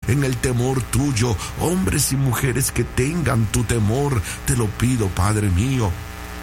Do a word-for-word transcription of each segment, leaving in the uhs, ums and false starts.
en el temor tuyo. Hombres y mujeres que tengan tu temor, te lo pido, Padre mío.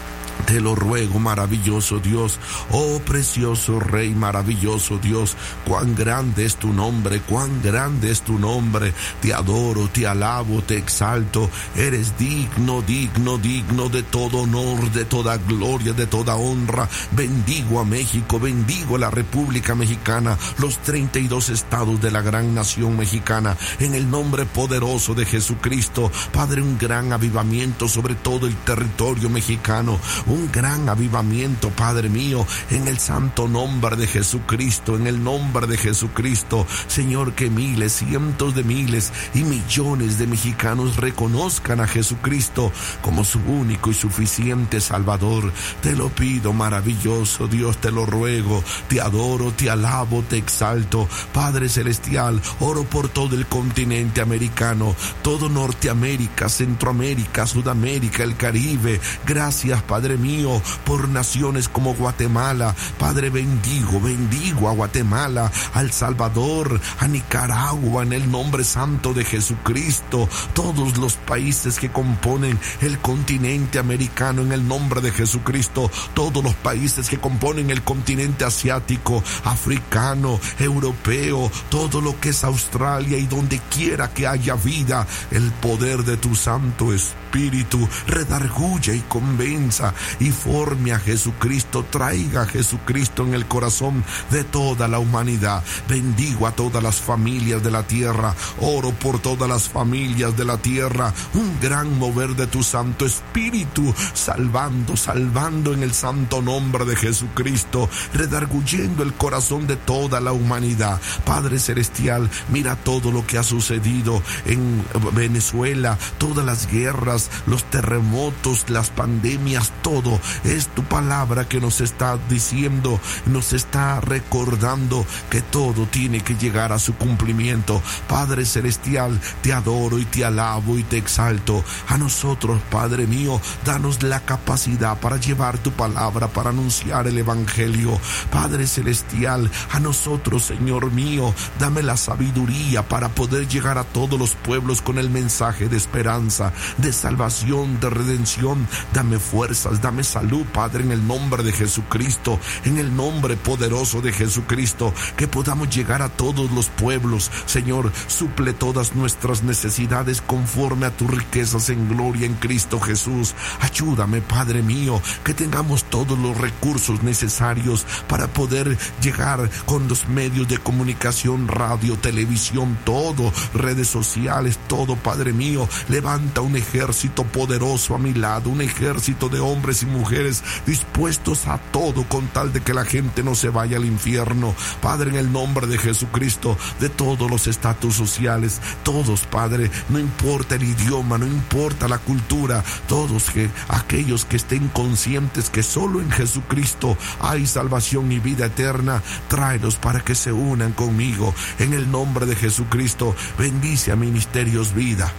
Te lo ruego, maravilloso Dios, oh precioso Rey, maravilloso Dios, cuán grande es tu nombre, cuán grande es tu nombre, te adoro, te alabo, te exalto, eres digno, digno, digno de todo honor, de toda gloria, de toda honra. Bendigo a México, bendigo a la República Mexicana, los treinta y dos estados de la gran nación mexicana, en el nombre poderoso de Jesucristo. Padre, un gran avivamiento sobre todo el territorio mexicano, un gran avivamiento, Padre mío, en el santo nombre de Jesucristo, en el nombre de Jesucristo. Señor, que miles, cientos de miles y millones de mexicanos reconozcan a Jesucristo como su único y suficiente Salvador. Te lo pido, maravilloso Dios, te lo ruego, te adoro, te alabo, te exalto. Padre celestial, oro por todo el continente americano, todo Norteamérica, Centroamérica, Sudamérica, el Caribe. Gracias, Padre mío, por naciones como Guatemala. Padre, bendigo, bendigo a Guatemala, a El Salvador, a Nicaragua, en el nombre santo de Jesucristo. Todos los países que componen el continente americano, en el nombre de Jesucristo. Todos los países que componen el continente asiático, africano, europeo, todo lo que es Australia y donde quiera que haya vida, el poder de tu Santo Espíritu redarguya y convenza y forme a Jesucristo, traiga a Jesucristo en el corazón de toda la humanidad. Bendigo a todas las familias de la tierra, oro por todas las familias de la tierra, un gran mover de tu Santo Espíritu, salvando, salvando en el santo nombre de Jesucristo, redarguyendo el corazón de toda la humanidad. Padre celestial, mira todo lo que ha sucedido en Venezuela, todas las guerras, los terremotos, las pandemias, todo. Es tu palabra que nos está diciendo, nos está recordando que todo tiene que llegar a su cumplimiento. Padre celestial, te adoro y te alabo y te exalto. A nosotros, Padre mío, danos la capacidad para llevar tu palabra, para anunciar el evangelio. Padre celestial, a nosotros, Señor mío, dame la sabiduría para poder llegar a todos los pueblos con el mensaje de esperanza, de salvación, de redención. Dame fuerzas, dame salud, Padre, en el nombre de Jesucristo, en el nombre poderoso de Jesucristo, que podamos llegar a todos los pueblos. Señor, suple todas nuestras necesidades conforme a tus riquezas en gloria en Cristo Jesús. Ayúdame, Padre mío, que tengamos todos los recursos necesarios para poder llegar con los medios de comunicación, radio, televisión, todo, redes sociales, todo, Padre mío. Levanta un ejército poderoso a mi lado, un ejército de hombres y mujeres dispuestos a todo con tal de que la gente no se vaya al infierno. Padre, en el nombre de Jesucristo, de todos los estatus sociales, todos, Padre, no importa el idioma, no importa la cultura, todos que aquellos que estén conscientes que solo en Jesucristo hay salvación y vida eterna, tráelos para que se unan conmigo. En el nombre de Jesucristo, bendice a Ministerios Vida.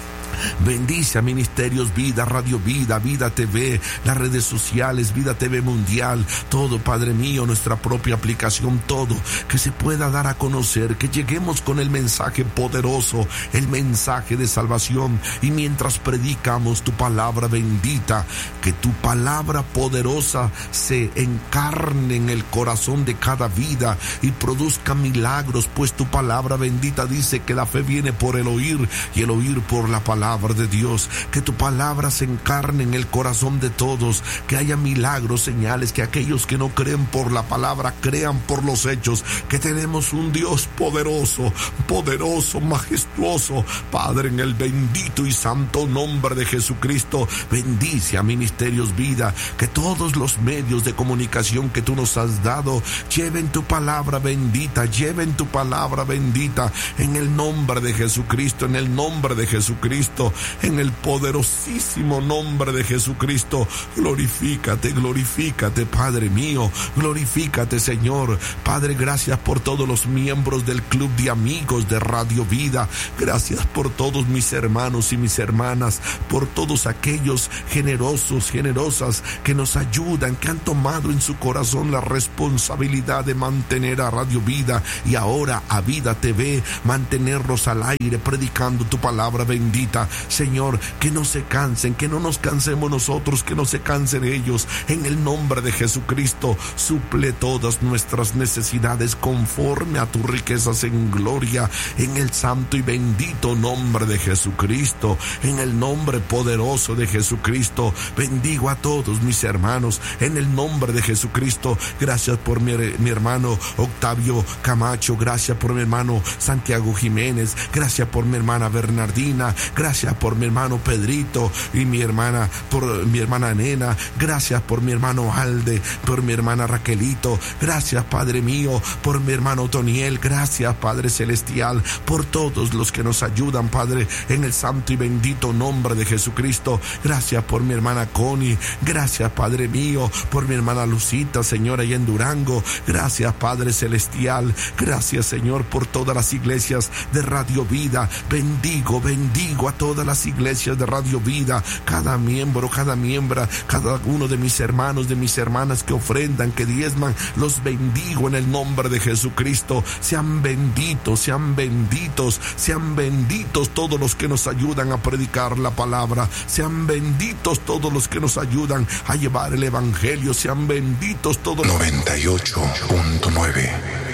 Bendice a Ministerios Vida, Radio Vida, Vida T V, las redes sociales, Vida T V Mundial, todo, Padre mío, nuestra propia aplicación, todo, que se pueda dar a conocer, que lleguemos con el mensaje poderoso, el mensaje de salvación. Y mientras predicamos tu palabra bendita, que tu palabra poderosa se encarne en el corazón de cada vida y produzca milagros, pues tu palabra bendita dice que la fe viene por el oír y el oír por la palabra de Dios. Que tu palabra se encarne en el corazón de todos, que haya milagros, señales, que aquellos que no creen por la palabra crean por los hechos, que tenemos un Dios poderoso, poderoso, majestuoso. Padre, en el bendito y santo nombre de Jesucristo, bendice a Ministerios Vida, que todos los medios de comunicación que tú nos has dado lleven tu palabra bendita, lleven tu palabra bendita, en el nombre de Jesucristo, en el nombre de Jesucristo. Jesucristo, en el poderosísimo nombre de Jesucristo. Glorifícate, glorifícate, Padre mío, glorifícate, Señor. Padre, gracias por todos los miembros del Club de Amigos de Radio Vida. Gracias por todos mis hermanos y mis hermanas, por todos aquellos generosos, generosas que nos ayudan, que han tomado en su corazón la responsabilidad de mantener a Radio Vida y ahora a Vida T V, mantenerlos al aire predicando tu palabra bendita. Señor, que no se cansen, que no nos cansemos nosotros, que no se cansen ellos. En el nombre de Jesucristo, suple todas nuestras necesidades conforme a tus riquezas en gloria, en el santo y bendito nombre de Jesucristo, en el nombre poderoso de Jesucristo. Bendigo a todos mis hermanos en el nombre de Jesucristo. Gracias por mi, mi hermano Octavio Camacho, gracias por mi hermano Santiago Jiménez, gracias por mi hermana Bernardina, gracias por mi hermano Pedrito y mi hermana, por mi hermana Nena, gracias por mi hermano Alde, por mi hermana Raquelito, gracias Padre mío, por mi hermano Toniel, gracias Padre Celestial, por todos los que nos ayudan, Padre, en el santo y bendito nombre de Jesucristo. Gracias por mi hermana Connie, gracias Padre mío, por mi hermana Lucita, Señor, allá en Durango, gracias Padre Celestial, gracias Señor por todas las iglesias de Radio Vida. Bendigo, bendigo a todas las iglesias de Radio Vida, cada miembro, cada miembro, cada uno de mis hermanos, de mis hermanas que ofrendan, que diezman, los bendigo en el nombre de Jesucristo. Sean benditos, sean benditos, sean benditos todos los que nos ayudan a predicar la palabra, sean benditos todos los que nos ayudan a llevar el evangelio, sean benditos todos los... noventa y ocho punto nueve